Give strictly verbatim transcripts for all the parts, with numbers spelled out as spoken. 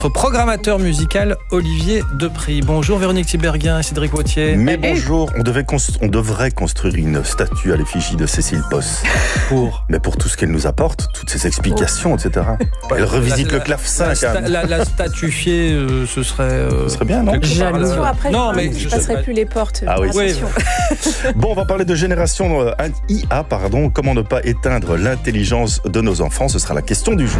Notre programmateur musical Olivier Depris. Bonjour Véronique Tiberghien et Cédric Wautier. Mais bonjour, on, devait constru- on devrait construire une statue à l'effigie de Cécile Posse. Pour Mais pour tout ce qu'elle nous apporte, toutes ses explications, oh. et cetera. Elle revisite la, le clavecin. La, sta- la, la statufier, euh, ce serait... Euh, ce serait bien, non? Jaloux. Après, non, mais je ne passerai pas... plus les portes. Ah oui. oui. Bon, on va parler de génération euh, I A, pardon. Comment ne pas éteindre l'intelligence de nos enfants? Ce sera la question du jour.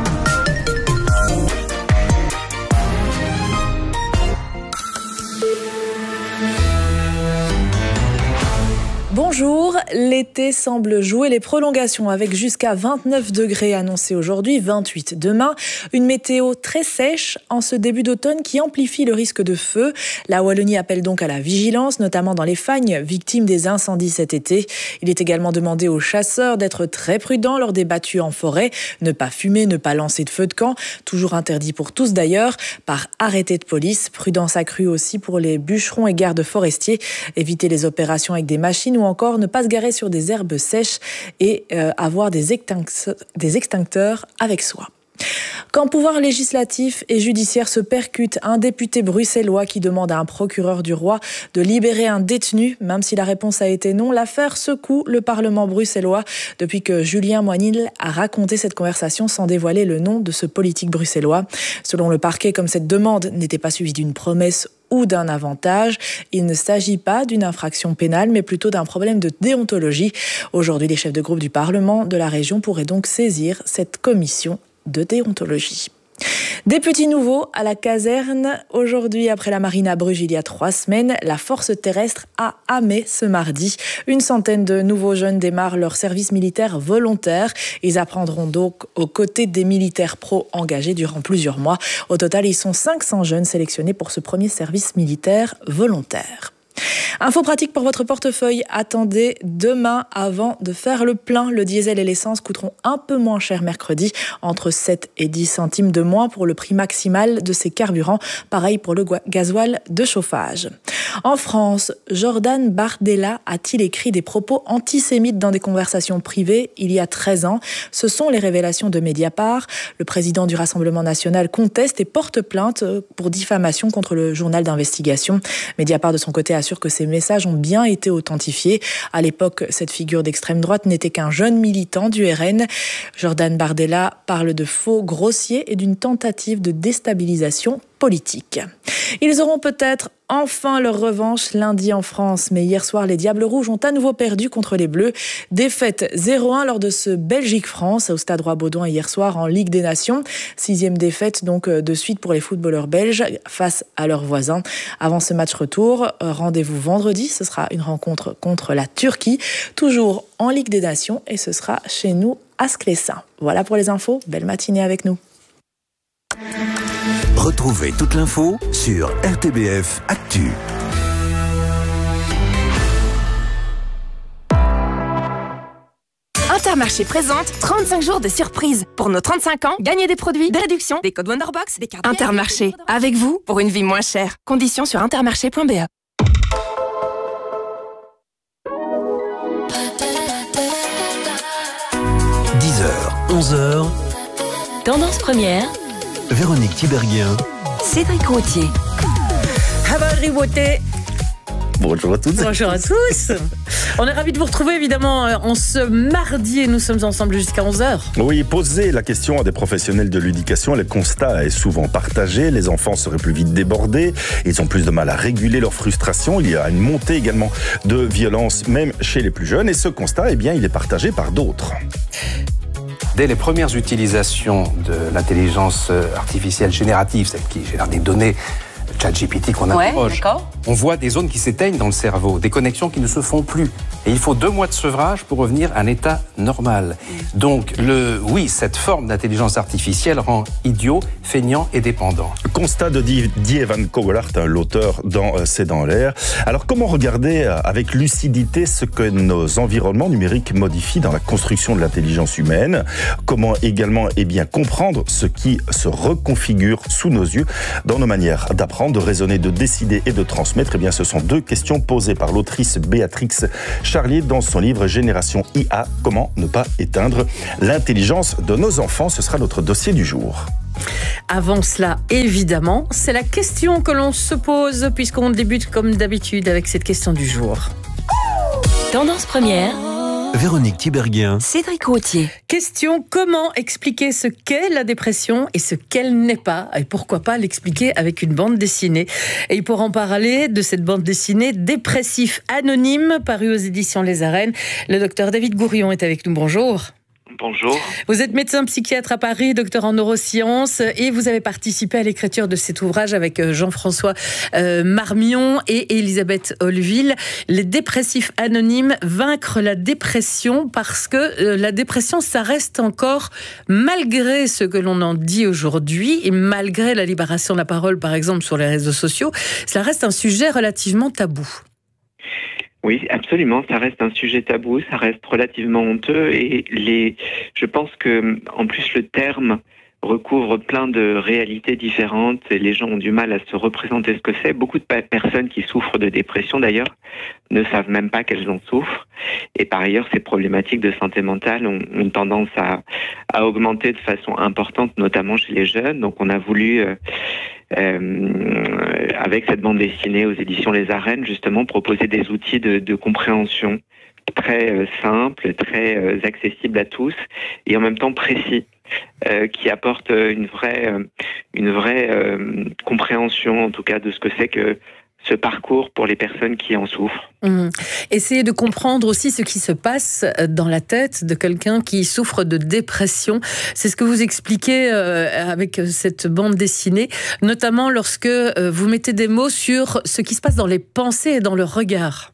Bonjour, l'été semble jouer les prolongations avec jusqu'à vingt-neuf degrés annoncés aujourd'hui, vingt-huit demain. Une météo très sèche en ce début d'automne qui amplifie le risque de feu. La Wallonie appelle donc à la vigilance, notamment dans les fagnes victimes des incendies cet été. Il est également demandé aux chasseurs d'être très prudents lors des battues en forêt. Ne pas fumer, ne pas lancer de feu de camp. Toujours interdit pour tous d'ailleurs, par arrêté de police. Prudence accrue aussi pour les bûcherons et gardes forestiers. Éviter les opérations avec des machines ou encore ne pas se garer sur des herbes sèches et euh, avoir des extincteurs, des extincteurs avec soi. Quand pouvoir législatif et judiciaire se percutent, un député bruxellois qui demande à un procureur du roi de libérer un détenu, même si la réponse a été non, l'affaire secoue le Parlement bruxellois depuis que Julien Moinil a raconté cette conversation sans dévoiler le nom de ce politique bruxellois. Selon le parquet, comme cette demande n'était pas suivie d'une promesse ou d'un avantage, il ne s'agit pas d'une infraction pénale, mais plutôt d'un problème de déontologie. Aujourd'hui, les chefs de groupe du Parlement de la région pourraient donc saisir cette commission de déontologie. Des petits nouveaux à la caserne. Aujourd'hui, après la marine à Bruges il y a trois semaines, la force terrestre a Amé ce mardi. Une centaine de nouveaux jeunes démarrent leur service militaire volontaire. Ils apprendront donc aux côtés des militaires pros engagés durant plusieurs mois. Au total, ils sont cinq cents jeunes sélectionnés pour ce premier service militaire volontaire. Info pratique pour votre portefeuille. Attendez demain avant de faire le plein. Le diesel et l'essence coûteront un peu moins cher mercredi, entre sept et dix centimes de moins pour le prix maximal de ces carburants. Pareil pour le gasoil de chauffage. En France, Jordan Bardella a-t-il écrit des propos antisémites dans des conversations privées il y a treize ans? Ce sont les révélations de Mediapart. Le président du Rassemblement national conteste et porte plainte pour diffamation contre le journal d'investigation. Mediapart, de son côté, assure que ces messages ont bien été authentifiés. À l'époque, cette figure d'extrême droite n'était qu'un jeune militant du R N. Jordan Bardella parle de faux grossiers et d'une tentative de déstabilisation politique. Ils auront peut-être enfin leur revanche lundi en France, mais hier soir, les Diables Rouges ont à nouveau perdu contre les Bleus. Défaite zéro un lors de ce Belgique-France au Stade Roi-Baudouin hier soir en Ligue des Nations. Sixième défaite donc de suite pour les footballeurs belges face à leurs voisins. Avant ce match retour, rendez-vous vendredi, ce sera une rencontre contre la Turquie, toujours en Ligue des Nations, et ce sera chez nous à Sclessin. Voilà pour les infos, belle matinée avec nous. Retrouvez toute l'info sur R T B F Actu. Intermarché présente trente-cinq jours de surprise. Pour nos trente-cinq ans, gagnez des produits, des réductions, des codes Wonderbox, des cartes... Intermarché, avec vous pour une vie moins chère. Conditions sur intermarché point b e. dix heures, onze heures. Tendance première. Véronique Tiberghien. Cédric Wautier. Bonjour à toutes. Bonjour à tous. On est ravis de vous retrouver évidemment en ce mardi et nous sommes ensemble jusqu'à onze heures. Oui, poser la question à des professionnels de l'éducation, le constat est souvent partagé. Les enfants seraient plus vite débordés, ils ont plus de mal à réguler leur frustration. Il y a une montée également de violence même chez les plus jeunes et ce constat, eh bien, il est partagé par d'autres. Dès les premières utilisations de l'intelligence artificielle générative, celle qui génère des données, ChatGPT qu'on interroge, ouais, on voit des zones qui s'éteignent dans le cerveau, des connexions qui ne se font plus. Et il faut deux mois de sevrage pour revenir à un état normal. Donc, le, oui, cette forme d'intelligence artificielle rend idiot, feignant et dépendant. Constat de Didier Van Kogelart, l'auteur dans C'est dans l'air. Alors, comment regarder avec lucidité ce que nos environnements numériques modifient dans la construction de l'intelligence humaine? Comment également, eh bien, comprendre ce qui se reconfigure sous nos yeux dans nos manières d'apprendre, de raisonner, de décider et de transmettre? Eh bien, ce sont deux questions posées par l'autrice Béatrix Charlier dans son livre Génération I A, comment ne pas éteindre l'intelligence de nos enfants. Ce sera notre dossier du jour. Avant cela, évidemment, c'est la question que l'on se pose puisqu'on débute comme d'habitude avec cette question du jour. Tendance première. Véronique Tiberghien. Cédric Routier. Question, comment expliquer ce qu'est la dépression et ce qu'elle n'est pas? Et pourquoi pas l'expliquer avec une bande dessinée? Et pour en parler de cette bande dessinée, Dépressif anonyme, paru aux éditions Les Arènes, le docteur David Gourion est avec nous. Bonjour. Bonjour. Vous êtes médecin psychiatre à Paris, docteur en neurosciences, et vous avez participé à l'écriture de cet ouvrage avec Jean-François euh, Marmion et Elisabeth Olville. Les dépressifs anonymes, vaincre la dépression, parce que euh, la dépression, ça reste encore, malgré ce que l'on en dit aujourd'hui, et malgré la libération de la parole, par exemple, sur les réseaux sociaux, ça reste un sujet relativement tabou. Oui, absolument. Ça reste un sujet tabou, ça reste relativement honteux et les, je pense que, en plus, le terme recouvre plein de réalités différentes et les gens ont du mal à se représenter ce que c'est. Beaucoup de personnes qui souffrent de dépression, d'ailleurs, ne savent même pas qu'elles en souffrent. Et par ailleurs, ces problématiques de santé mentale ont, ont tendance à, à augmenter de façon importante, notamment chez les jeunes. Donc, on a voulu... Euh, Euh, avec cette bande dessinée aux éditions Les Arènes, justement, proposer des outils de, de compréhension très euh, simples, très euh, accessibles à tous et en même temps précis, euh, qui apportent une vraie, euh, une vraie euh, compréhension, en tout cas, de ce que c'est que ce parcours pour les personnes qui en souffrent. Mmh. Essayez de comprendre aussi ce qui se passe dans la tête de quelqu'un qui souffre de dépression. C'est ce que vous expliquez euh, avec cette bande dessinée, notamment lorsque euh, vous mettez des mots sur ce qui se passe dans les pensées et dans le regard.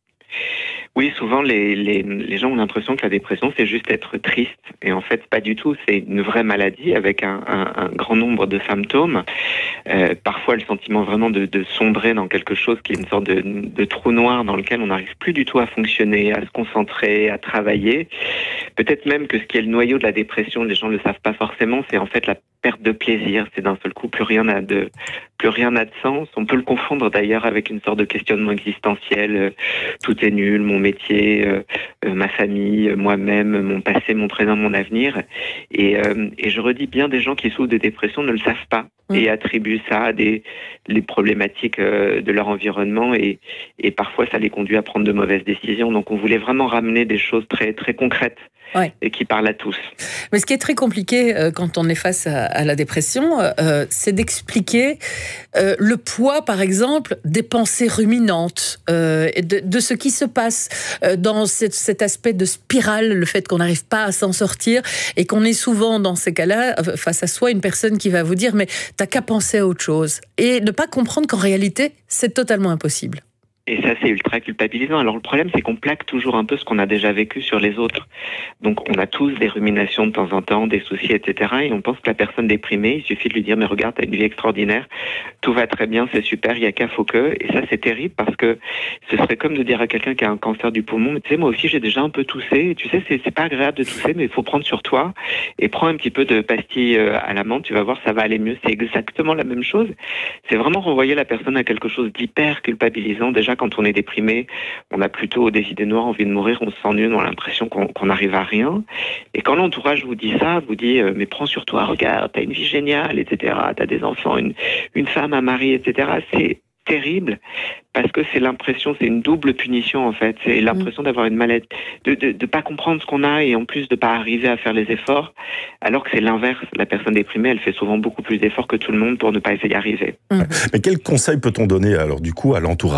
Oui, souvent les, les, les gens ont l'impression que la dépression c'est juste être triste et en fait pas du tout, c'est une vraie maladie avec un, un, un grand nombre de symptômes, euh, parfois le sentiment vraiment de, de sombrer dans quelque chose qui est une sorte de, de trou noir dans lequel on n'arrive plus du tout à fonctionner, à se concentrer, à travailler. Peut-être même que ce qui est le noyau de la dépression, les gens ne le savent pas forcément, c'est en fait la perte de plaisir, c'est d'un seul coup plus rien n'a de, plus rien n'a de sens. On peut le confondre d'ailleurs avec une sorte de questionnement existentiel, euh, tout est nul, mon métier, euh, euh, ma famille, euh, moi-même, mon passé, mon présent, mon avenir. Et, euh, et je redis, bien des gens qui souffrent de dépression ne le savent pas mmh. et attribuent ça à des les problématiques euh, de leur environnement et, et parfois ça les conduit à prendre de mauvaises décisions. Donc on voulait vraiment ramener des choses très, très concrètes. Ouais. Et qui parle à tous. Mais ce qui est très compliqué euh, quand on est face à, à la dépression, euh, c'est d'expliquer euh, le poids, par exemple, des pensées ruminantes, euh, et de, de ce qui se passe euh, dans cette, cet aspect de spirale, le fait qu'on n'arrive pas à s'en sortir et qu'on est souvent dans ces cas-là face à soi une personne qui va vous dire mais t'as qu'à penser à autre chose et ne pas comprendre qu'en réalité c'est totalement impossible. Et ça, c'est ultra culpabilisant. Alors, le problème, c'est qu'on plaque toujours un peu ce qu'on a déjà vécu sur les autres. Donc, on a tous des ruminations de temps en temps, des soucis, et cetera. Et on pense que la personne déprimée, il suffit de lui dire, mais regarde, t'as une vie extraordinaire, tout va très bien, c'est super, il y a qu'à faut que. Et ça, c'est terrible parce que ce serait comme de dire à quelqu'un qui a un cancer du poumon, mais tu sais, moi aussi, j'ai déjà un peu toussé. Et tu sais, c'est, c'est pas agréable de tousser, mais il faut prendre sur toi et prends un petit peu de pastilles à la menthe, tu vas voir, ça va aller mieux. C'est exactement la même chose. C'est vraiment renvoyer la personne à quelque chose d'hyper culpabilisant. Déjà, quand on est déprimé, on a plutôt des idées noires, envie de mourir, on se sent nul, on a l'impression qu'on, qu'on n'arrive à rien. Et quand l'entourage vous dit ça, vous dit euh, mais prends sur toi, regarde, t'as une vie géniale, et cetera. T'as des enfants, une, une femme, un mari, et cetera. C'est terrible parce que c'est l'impression, c'est une double punition en fait. C'est l'impression d'avoir une maladie, de de, de pas comprendre ce qu'on a et en plus de pas arriver à faire les efforts, alors que c'est l'inverse. La personne déprimée, elle fait souvent beaucoup plus d'efforts que tout le monde pour ne pas essayer d'y arriver. Mmh. Mais quel conseil peut-on donner alors du coup à l'entourage ?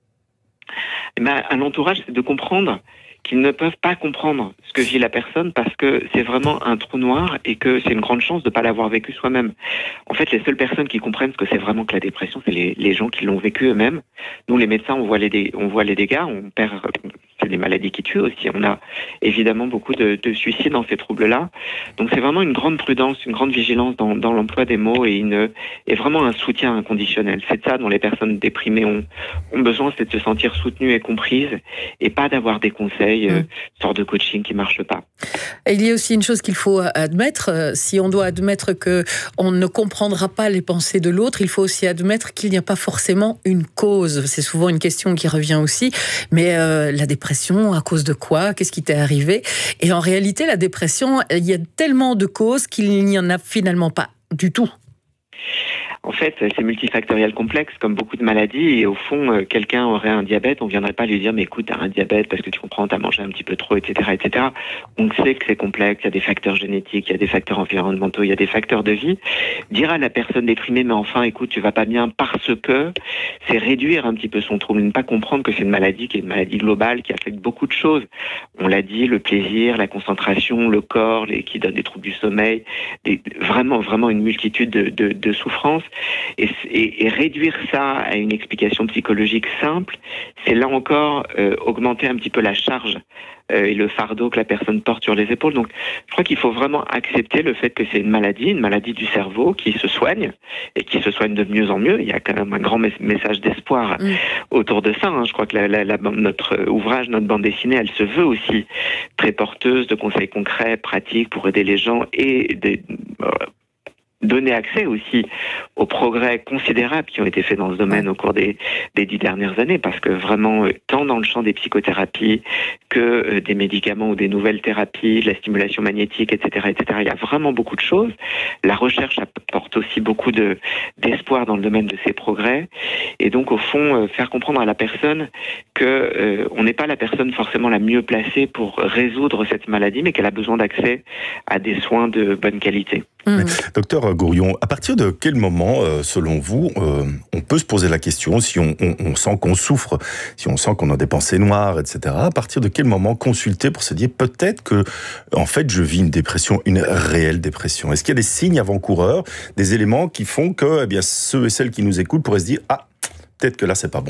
Eh ben, à l'entourage, c'est de comprendre qu'ils ne peuvent pas comprendre ce que vit la personne parce que c'est vraiment un trou noir et que c'est une grande chance de ne pas l'avoir vécu soi-même. En fait, les seules personnes qui comprennent ce que c'est vraiment que la dépression, c'est les, les gens qui l'ont vécu eux-mêmes. Nous, les médecins, on voit les, dé- on voit les dégâts, on perd, c'est des maladies qui tuent aussi. On a évidemment beaucoup de, de suicides dans ces troubles-là. Donc c'est vraiment une grande prudence, une grande vigilance dans, dans l'emploi des mots et, une, et vraiment un soutien inconditionnel. C'est ça dont les personnes déprimées ont, ont besoin, c'est de se sentir soutenues et comprises et pas d'avoir des conseils, euh, sorte de coaching qui ne marche pas. Et il y a aussi une chose qu'il faut admettre, si on doit admettre qu'on ne comprendra pas les pensées de l'autre, il faut aussi admettre qu'il n'y a pas forcément une cause. C'est souvent une question qui revient aussi, mais euh, la dépression, à cause de quoi? Qu'est-ce qui t'est arrivé? Et en réalité, la dépression, il y a tellement de causes qu'il n'y en a finalement pas du tout. En fait, c'est multifactoriel complexe, comme beaucoup de maladies, et au fond, euh, quelqu'un aurait un diabète, on ne viendrait pas lui dire, mais écoute, t'as un diabète parce que tu comprends, t'as mangé un petit peu trop, et cetera, et cetera. On sait que c'est complexe, il y a des facteurs génétiques, il y a des facteurs environnementaux, il y a des facteurs de vie. Dire à la personne déprimée, mais enfin, écoute, tu vas pas bien parce que, c'est réduire un petit peu son trouble, ne pas comprendre que c'est une maladie qui est une maladie globale, qui affecte beaucoup de choses. On l'a dit, le plaisir, la concentration, le corps, les, qui donne des troubles du sommeil, des, vraiment, vraiment une multitude de, de, de souffrances. Et, et, et réduire ça à une explication psychologique simple, c'est là encore euh, augmenter un petit peu la charge euh, et le fardeau que la personne porte sur les épaules. Donc, je crois qu'il faut vraiment accepter le fait que c'est une maladie, une maladie du cerveau qui se soigne et qui se soigne de mieux en mieux. Il y a quand même un grand message d'espoir mmh. autour de ça. Hein. Je crois que la, la, la, notre ouvrage, notre bande dessinée, elle se veut aussi très porteuse de conseils concrets, pratiques pour aider les gens et des euh, donner accès aussi aux progrès considérables qui ont été faits dans ce domaine au cours des, des dix dernières années, parce que vraiment, tant dans le champ des psychothérapies que des médicaments ou des nouvelles thérapies, de la stimulation magnétique, et cetera, et cetera, il y a vraiment beaucoup de choses. La recherche apporte aussi beaucoup de, d'espoir dans le domaine de ces progrès, et donc au fond, faire comprendre à la personne que euh, on n'est pas la personne forcément la mieux placée pour résoudre cette maladie, mais qu'elle a besoin d'accès à des soins de bonne qualité. Mmh. Docteur Gourion, à partir de quel moment, euh, selon vous, euh, on peut se poser la question, si on, on, on sent qu'on souffre, si on sent qu'on a des pensées noires, et cetera, à partir de quel moment consulter pour se dire peut-être que, en fait, je vis une dépression, une réelle dépression? Est-ce qu'il y a des signes avant-coureurs, des éléments qui font que eh bien, ceux et celles qui nous écoutent pourraient se dire « Ah, peut-être que là, c'est pas bon ».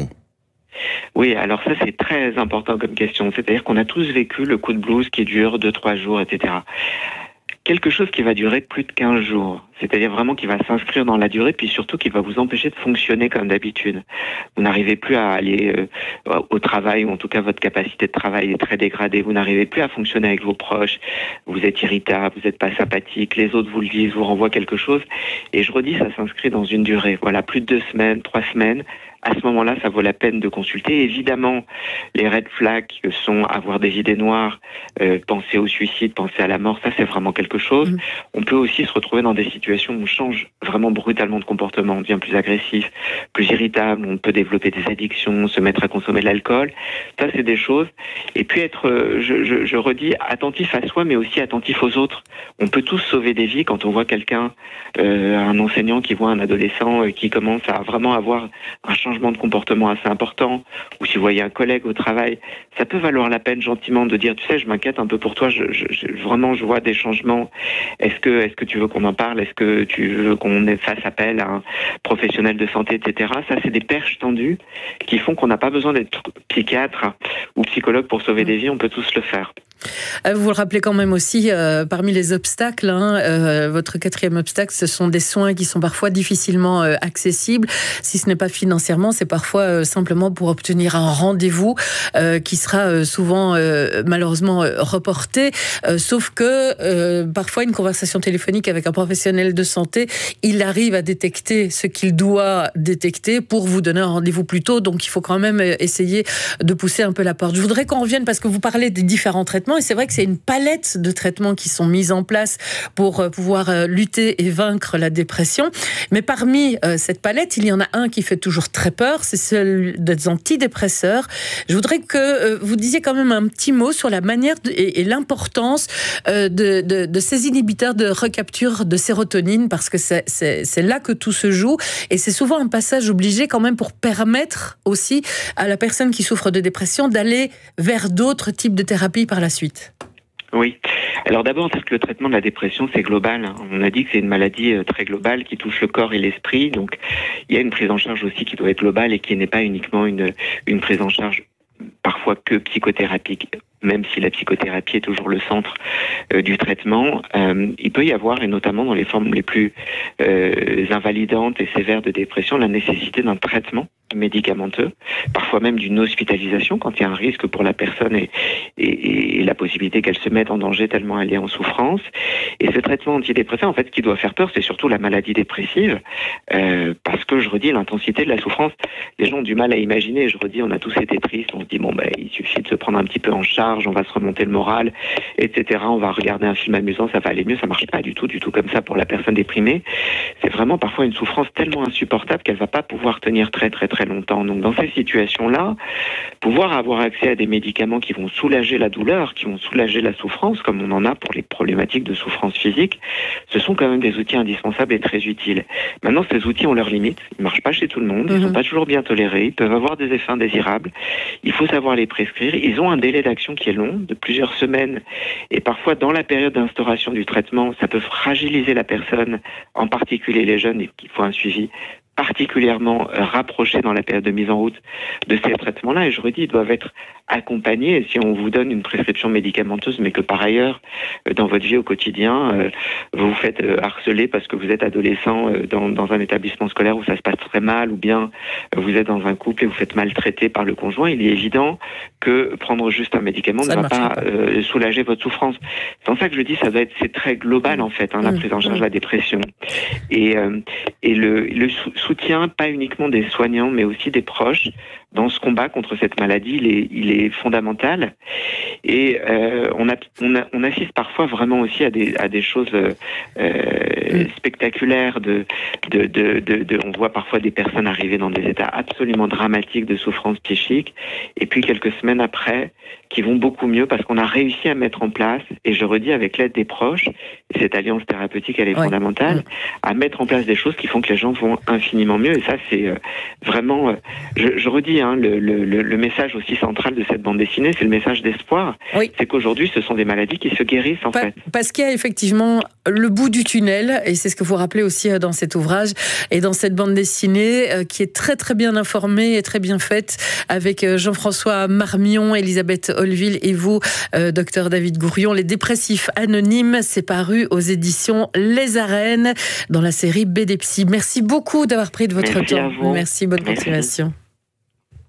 Oui, alors ça, c'est très important comme question. C'est-à-dire qu'on a tous vécu le coup de blues qui dure deux, trois jours, et cetera. Quelque chose qui va durer plus de quinze jours, c'est-à-dire vraiment qui va s'inscrire dans la durée, puis surtout qui va vous empêcher de fonctionner comme d'habitude. Vous n'arrivez plus à aller euh, au travail, ou en tout cas votre capacité de travail est très dégradée, vous n'arrivez plus à fonctionner avec vos proches, vous êtes irritable, vous n'êtes pas sympathique, les autres vous le disent, vous renvoient quelque chose, et je redis, ça s'inscrit dans une durée, voilà, plus de deux semaines, trois semaines. À ce moment-là, ça vaut la peine de consulter. Évidemment, les red flags sont avoir des idées noires, euh, penser au suicide, penser à la mort, ça c'est vraiment quelque chose. Mmh. On peut aussi se retrouver dans des situations où on change vraiment brutalement de comportement, on devient plus agressif, plus irritable, on peut développer des addictions, se mettre à consommer de l'alcool. Ça c'est des choses. Et puis être, euh, je, je, je redis, attentif à soi, mais aussi attentif aux autres. On peut tous sauver des vies quand on voit quelqu'un, euh, un enseignant qui voit un adolescent euh, qui commence à vraiment avoir un changement de comportement assez important, ou si vous voyez un collègue au travail, ça peut valoir la peine gentiment de dire, tu sais, je m'inquiète un peu pour toi, je, je, je, vraiment je vois des changements, est-ce que, est-ce que tu veux qu'on en parle, est-ce que tu veux qu'on fasse appel à un professionnel de santé, et cetera. Ça, c'est des perches tendues qui font qu'on n'a pas besoin d'être psychiatre ou psychologue pour sauver des vies, on peut tous le faire. Vous le rappelez quand même aussi, euh, parmi les obstacles, hein, euh, votre quatrième obstacle, ce sont des soins qui sont parfois difficilement euh, accessibles. Si ce n'est pas financièrement, c'est parfois euh, simplement pour obtenir un rendez-vous euh, qui sera euh, souvent euh, malheureusement euh, reporté. Euh, sauf que euh, parfois une conversation téléphonique avec un professionnel de santé, il arrive à détecter ce qu'il doit détecter pour vous donner un rendez-vous plus tôt. Donc il faut quand même essayer de pousser un peu la porte. Je voudrais qu'on revienne parce que vous parlez des différents traitements. Et c'est vrai que c'est une palette de traitements qui sont mis en place pour pouvoir lutter et vaincre la dépression. Mais parmi euh, cette palette, il y en a un qui fait toujours très peur, c'est celui des antidépresseurs. Je voudrais que euh, vous disiez quand même un petit mot sur la manière de, et, et l'importance euh, de, de, de ces inhibiteurs de recapture de sérotonine, parce que c'est, c'est, c'est là que tout se joue. Et c'est souvent un passage obligé quand même pour permettre aussi à la personne qui souffre de dépression d'aller vers d'autres types de thérapies par la suite. Oui. Alors d'abord, parce que le traitement de la dépression, c'est global. On a dit que c'est une maladie très globale qui touche le corps et l'esprit. Donc, il y a une prise en charge aussi qui doit être globale et qui n'est pas uniquement une, une prise en charge parfois parfois que psychothérapie, même si la psychothérapie est toujours le centre euh, du traitement, euh, il peut y avoir, et notamment dans les formes les plus euh, invalidantes et sévères de dépression, la nécessité d'un traitement médicamenteux, parfois même d'une hospitalisation quand il y a un risque pour la personne et, et, et la possibilité qu'elle se mette en danger tellement elle est en souffrance. Et ce traitement antidépresseur, en fait, ce qui doit faire peur, c'est surtout la maladie dépressive, euh, parce que, je redis, l'intensité de la souffrance, les gens ont du mal à imaginer. Je redis, on a tous été tristes, on se dit, bon, ben, il suffit de se prendre un petit peu en charge, on va se remonter le moral, et cetera. On va regarder un film amusant, ça va aller mieux. Ça marche pas du tout, du tout comme ça pour la personne déprimée. C'est vraiment parfois une souffrance tellement insupportable qu'elle va pas pouvoir tenir très, très, très longtemps. Donc, dans ces situations-là, pouvoir avoir accès à des médicaments qui vont soulager la douleur, qui vont soulager la souffrance, comme on en a pour les problématiques de souffrance physique, ce sont quand même des outils indispensables et très utiles. Maintenant, ces outils ont leurs limites. Ils marchent pas chez tout le monde. Ils sont pas toujours bien tolérés. Ils peuvent avoir des effets indésirables. Il faut savoir les prescrire. Ils ont un délai d'action qui est long, de plusieurs semaines. Et parfois, dans la période d'instauration du traitement, ça peut fragiliser la personne, en particulier les jeunes, et qu'il faut un suivi particulièrement rapprochés dans la période de mise en route de ces traitements-là. Et je redis, ils doivent être accompagnés. Et si on vous donne une prescription médicamenteuse, mais que par ailleurs, dans votre vie au quotidien, vous vous faites harceler parce que vous êtes adolescent dans, dans un établissement scolaire où ça se passe très mal, ou bien vous êtes dans un couple et vous faites maltraiter par le conjoint, il est évident que prendre juste un médicament ça ne va pas, pas. Euh, soulager votre souffrance. C'est en ça que je dis, ça doit être, c'est très global en fait, hein, la prise en charge de la dépression. Et, euh, et le, le soutien, pas uniquement des soignants, mais aussi des proches, dans ce combat contre cette maladie, il est, il est fondamental. Et euh, on, a, on, a, on assiste parfois vraiment aussi à des, à des choses euh, mm. spectaculaires. De, de, de, de, de, on voit parfois des personnes arriver dans des états absolument dramatiques de souffrance psychique, et puis quelques semaines après, qui vont beaucoup mieux parce qu'on a réussi à mettre en place, et je redis avec l'aide des proches, et cette alliance thérapeutique, elle est ouais. fondamentale, mm. à mettre en place des choses qui font que les gens vont infiniment mieux. Et ça, c'est euh, vraiment, euh, je, je redis, hein, le, le, le message aussi central de cette bande dessinée, c'est le message d'espoir. Oui. C'est qu'aujourd'hui, ce sont des maladies qui se guérissent en pa- fait. Parce qu'il y a effectivement le bout du tunnel, et c'est ce que vous rappelez aussi dans cet ouvrage et dans cette bande dessinée euh, qui est très très bien informée et très bien faite, avec euh, Jean-François Marmion, Elisabeth Olville et vous, euh, docteur David Gourion. Les dépressifs anonymes, c'est paru aux éditions Les Arènes dans la série B D Psy. Merci beaucoup d'avoir pris de votre Merci temps. Merci, bonne Merci. continuation.